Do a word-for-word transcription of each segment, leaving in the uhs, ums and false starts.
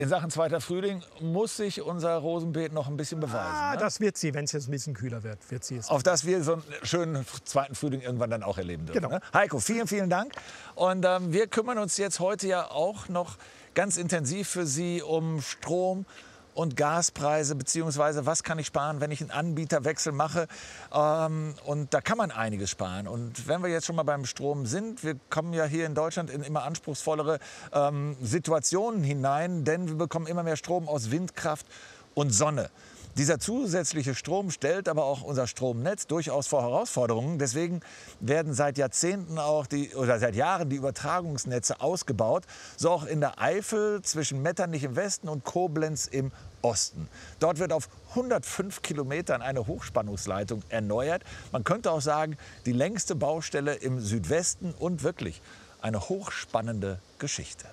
In Sachen zweiter Frühling muss sich unser Rosenbeet noch ein bisschen beweisen. Ah, ne? Das wird sie, wenn es jetzt ein bisschen kühler wird. wird sie es Auf dass wir so einen schönen zweiten Frühling irgendwann dann auch erleben dürfen. Genau. Ne? Heiko, vielen, vielen Dank. Und ähm, wir kümmern uns jetzt heute ja auch noch ganz intensiv für Sie um Strom und Gaspreise, beziehungsweise was kann ich sparen, wenn ich einen Anbieterwechsel mache. Ähm, und da kann man einiges sparen. Und wenn wir jetzt schon mal beim Strom sind, wir kommen ja hier in Deutschland in immer anspruchsvollere ähm, Situationen hinein, denn wir bekommen immer mehr Strom aus Windkraft und Sonne. Dieser zusätzliche Strom stellt aber auch unser Stromnetz durchaus vor Herausforderungen. Deswegen werden seit Jahrzehnten auch die, oder seit Jahren die Übertragungsnetze ausgebaut. So auch in der Eifel zwischen Metternich im Westen und Koblenz im Osten. Dort wird auf hundertfünf Kilometern eine Hochspannungsleitung erneuert. Man könnte auch sagen, die längste Baustelle im Südwesten und wirklich eine hochspannende Geschichte.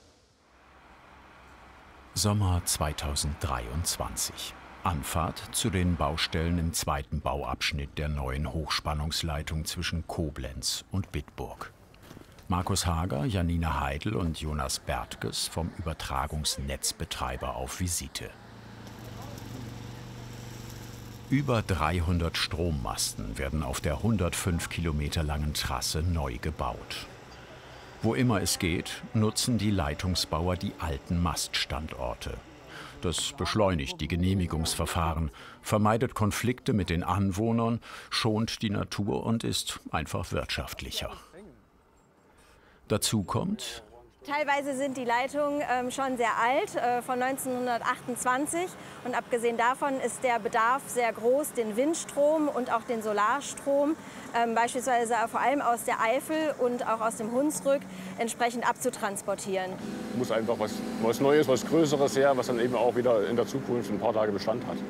Sommer zweitausenddreiundzwanzig. Anfahrt zu den Baustellen im zweiten Bauabschnitt der neuen Hochspannungsleitung zwischen Koblenz und Bitburg. Markus Hager, Janina Heidel und Jonas Bertges vom Übertragungsnetzbetreiber auf Visite. Über dreihundert Strommasten werden auf der hundertfünf Kilometer langen Trasse neu gebaut. Wo immer es geht, nutzen die Leitungsbauer die alten Maststandorte. Das beschleunigt die Genehmigungsverfahren, vermeidet Konflikte mit den Anwohnern, schont die Natur und ist einfach wirtschaftlicher. Dazu kommt: Teilweise sind die Leitungen ähm, schon sehr alt, äh, von neunzehnhundertachtundzwanzig. Und abgesehen davon ist der Bedarf sehr groß, den Windstrom und auch den Solarstrom, ähm, beispielsweise vor allem aus der Eifel und auch aus dem Hunsrück, entsprechend abzutransportieren. Muss einfach was, was Neues, was Größeres her, was dann eben auch wieder in der Zukunft ein paar Tage Bestand hat.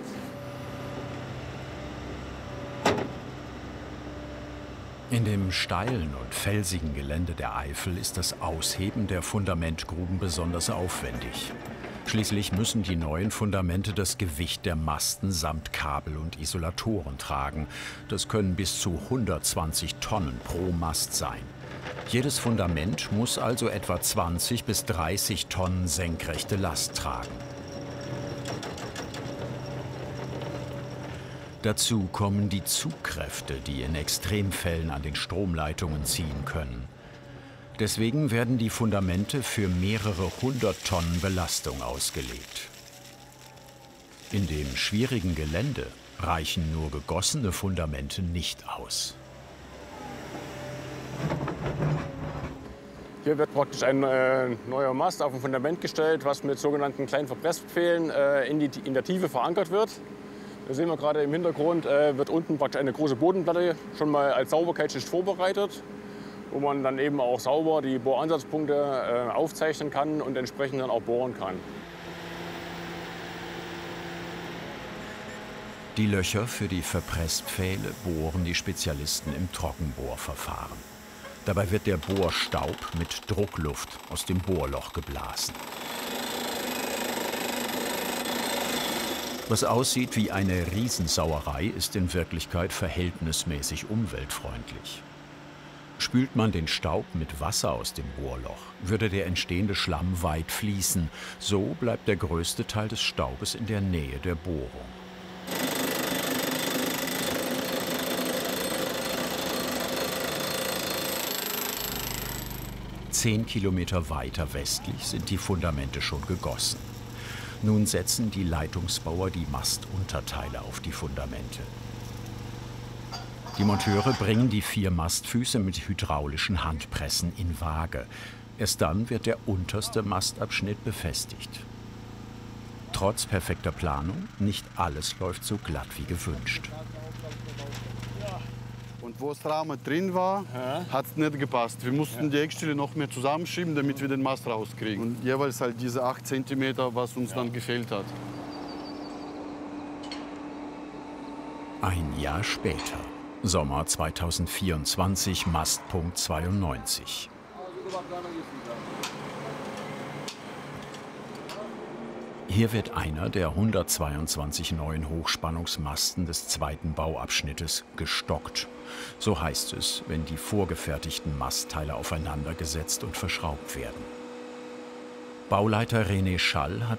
In dem steilen und felsigen Gelände der Eifel ist das Ausheben der Fundamentgruben besonders aufwendig. Schließlich müssen die neuen Fundamente das Gewicht der Masten samt Kabel und Isolatoren tragen. Das können bis zu hundertzwanzig Tonnen pro Mast sein. Jedes Fundament muss also etwa zwanzig bis dreißig Tonnen senkrechte Last tragen. Dazu kommen die Zugkräfte, die in Extremfällen an den Stromleitungen ziehen können. Deswegen werden die Fundamente für mehrere hundert Tonnen Belastung ausgelegt. In dem schwierigen Gelände reichen nur gegossene Fundamente nicht aus. Hier wird praktisch ein äh, neuer Mast auf ein Fundament gestellt, was mit sogenannten kleinen Verpresspfählen äh, in, die, in der Tiefe verankert wird. Da sehen wir gerade im Hintergrund, äh, wird unten praktisch eine große Bodenplatte schon mal als Sauberkeitsschicht vorbereitet, wo man dann eben auch sauber die Bohransatzpunkte äh, aufzeichnen kann und entsprechend dann auch bohren kann. Die Löcher für die Verpresspfähle bohren die Spezialisten im Trockenbohrverfahren. Dabei wird der Bohrstaub mit Druckluft aus dem Bohrloch geblasen. Was aussieht wie eine Riesensauerei, ist in Wirklichkeit verhältnismäßig umweltfreundlich. Spült man den Staub mit Wasser aus dem Bohrloch, würde der entstehende Schlamm weit fließen. So bleibt der größte Teil des Staubes in der Nähe der Bohrung. Zehn Kilometer weiter westlich sind die Fundamente schon gegossen. Nun setzen die Leitungsbauer die Mastunterteile auf die Fundamente. Die Monteure bringen die vier Mastfüße mit hydraulischen Handpressen in Waage. Erst dann wird der unterste Mastabschnitt befestigt. Trotz perfekter Planung, nicht alles läuft so glatt wie gewünscht. Und wo das Rahmen drin war, ja, hat es nicht gepasst. Wir mussten ja. die Eckstelle noch mehr zusammenschieben, damit wir den Mast rauskriegen. Und jeweils halt diese acht Zentimeter, was uns ja. dann gefehlt hat. Ein Jahr später, Sommer zweitausendvierundzwanzig, Mastpunkt zweiundneunzig. Hier wird einer der hundertzweiundzwanzig neuen Hochspannungsmasten des zweiten Bauabschnittes gestockt. So heißt es, wenn die vorgefertigten Mastteile aufeinandergesetzt und verschraubt werden. Bauleiter René Schall hat